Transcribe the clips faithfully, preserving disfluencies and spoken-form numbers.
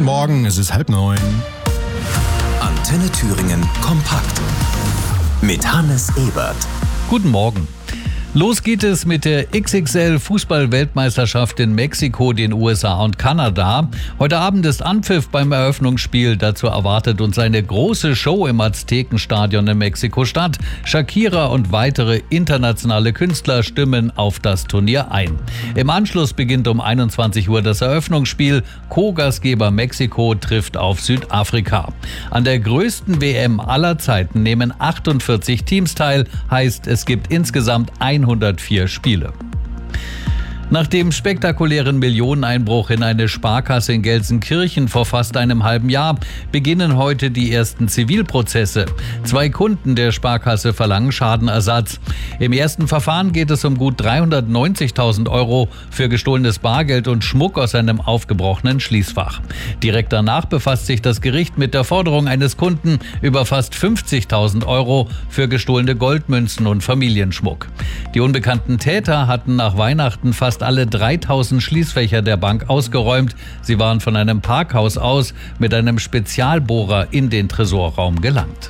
Guten Morgen, es ist halb neun. Antenne Thüringen kompakt mit Hannes Ebert. Guten Morgen. Los geht es mit der X X L-Fußball-Weltmeisterschaft in Mexiko, den U S A und Kanada. Heute Abend ist Anpfiff beim Eröffnungsspiel. Dazu erwartet uns eine große Show im Aztekenstadion in Mexiko-Stadt. Shakira und weitere internationale Künstler stimmen auf das Turnier ein. Im Anschluss beginnt um einundzwanzig Uhr das Eröffnungsspiel. Co-Gastgeber Mexiko trifft auf Südafrika. An der größten W M aller Zeiten nehmen achtundvierzig Teams teil. Heißt, es gibt insgesamt hundertvier Spiele. Nach dem spektakulären Millioneneinbruch in eine Sparkasse in Gelsenkirchen vor fast einem halben Jahr beginnen heute die ersten Zivilprozesse. Zwei Kunden der Sparkasse verlangen Schadenersatz. Im ersten Verfahren geht es um gut dreihundertneunzigtausend Euro für gestohlenes Bargeld und Schmuck aus einem aufgebrochenen Schließfach. Direkt danach befasst sich das Gericht mit der Forderung eines Kunden über fast fünfzigtausend Euro für gestohlene Goldmünzen und Familienschmuck. Die unbekannten Täter hatten nach Weihnachten fast alle dreitausend Schließfächer der Bank ausgeräumt. Sie waren von einem Parkhaus aus mit einem Spezialbohrer in den Tresorraum gelangt.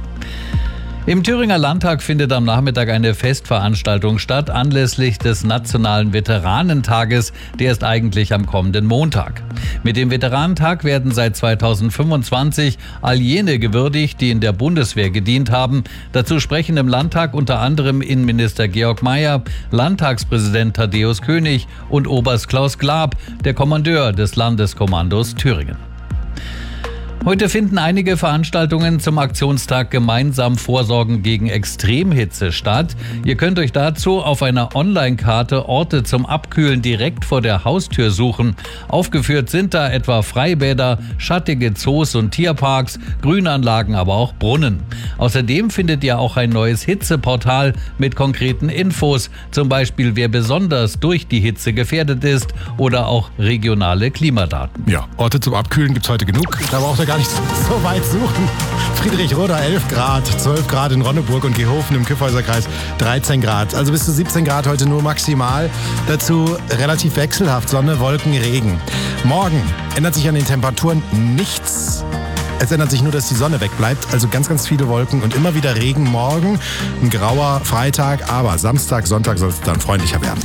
Im Thüringer Landtag findet am Nachmittag eine Festveranstaltung statt, anlässlich des Nationalen Veteranentages. Der ist eigentlich am kommenden Montag. Mit dem Veteranentag werden seit zweitausendfünfundzwanzig all jene gewürdigt, die in der Bundeswehr gedient haben. Dazu sprechen im Landtag unter anderem Innenminister Georg Mayer, Landtagspräsident Thaddäus König und Oberst Klaus Glab, der Kommandeur des Landeskommandos Thüringen. Heute finden einige Veranstaltungen zum Aktionstag Gemeinsam Vorsorgen gegen Extremhitze statt. Ihr könnt euch dazu auf einer Online-Karte Orte zum Abkühlen direkt vor der Haustür suchen. Aufgeführt sind da etwa Freibäder, schattige Zoos und Tierparks, Grünanlagen, aber auch Brunnen. Außerdem findet ihr auch ein neues Hitzeportal mit konkreten Infos, zum Beispiel wer besonders durch die Hitze gefährdet ist oder auch regionale Klimadaten. Ja, Orte zum Abkühlen gibt's heute genug. Da braucht ihr gar nicht so weit suchen. Friedrichroda elf Grad, zwölf Grad in Ronneburg und Gehofen im Kyffhäuserkreis dreizehn Grad. Also bis zu siebzehn Grad heute nur maximal. Dazu relativ wechselhaft Sonne, Wolken, Regen. Morgen ändert sich an den Temperaturen nichts. Es ändert sich nur, dass die Sonne wegbleibt. Also ganz, ganz viele Wolken und immer wieder Regen morgen. Ein grauer Freitag, aber Samstag, Sonntag soll es dann freundlicher werden.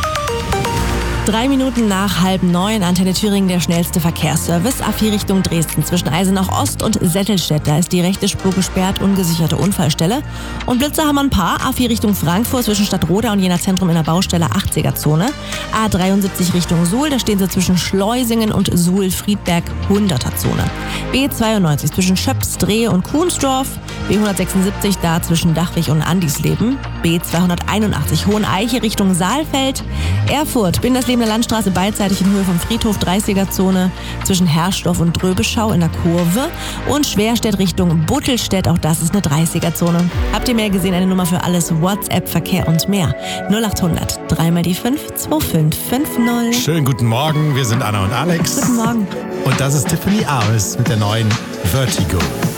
Drei Minuten nach halb neun, Antenne Thüringen, der schnellste Verkehrsservice. A vier Richtung Dresden zwischen Eisenach Ost und Settelstedt. Da ist die rechte Spur gesperrt, ungesicherte Unfallstelle. Und Blitzer haben wir ein paar. A vier Richtung Frankfurt zwischen Stadtroda und Jena Zentrum in der Baustelle achtziger-Zone. A dreiundsiebzig Richtung Suhl, da stehen sie zwischen Schleusingen und Suhl-Friedberg hunderter-Zone. B zweiundneunzig zwischen Schöps, Drehe und Kuhnsdorf. B hundertsechsundsiebzig da zwischen Dachwig und Andisleben. B zweihunderteinundachtzig Hoheneiche Richtung Saalfeld. Erfurt, Binderslebener Landstraße beidseitig in Höhe vom Friedhof, dreißiger-Zone zwischen Herrsdorf und Dröbeschau in der Kurve. Und Schwerstedt Richtung Buttelstedt, auch das ist eine dreißiger-Zone. Habt ihr mehr gesehen? Eine Nummer für alles, WhatsApp, Verkehr und mehr. null achthundert, dreimal die fünf, zwei fünf fünf null. Schönen guten Morgen, wir sind Anna und Alex. Guten Morgen. Und das ist Tiffany Aris mit der neuen Vertigo.